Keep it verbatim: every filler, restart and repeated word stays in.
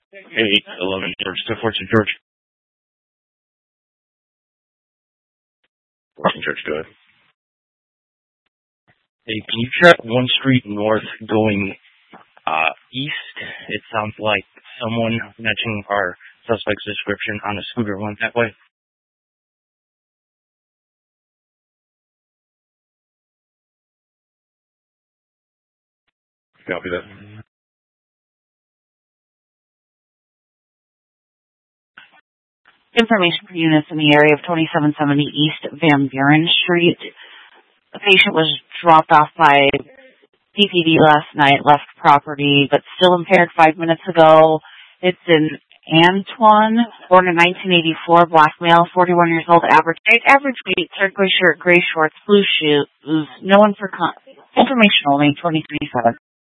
eight eleven George to Fortune George. Fortune George, go ahead. Hey, can you check one street north going uh, east? It sounds like someone matching our suspect's description on a scooter went that way. Copy that. Information for units in the area of twenty-seven seventy East Van Buren Street. The patient was dropped off by D P D last night, left property, but still impaired five minutes ago. It's in Antoine, born in nineteen eighty-four, black male, forty-one years old, average height, average weight, third gray shirt, gray shorts, blue shoes, no one for con- information only, twenty twenty-seven.